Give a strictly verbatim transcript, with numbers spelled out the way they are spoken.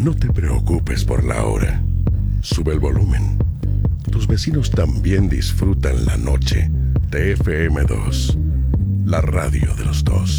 No te preocupes por la hora. Sube el volumen. Tus vecinos también disfrutan la noche. T F M dos, la radio de los dos.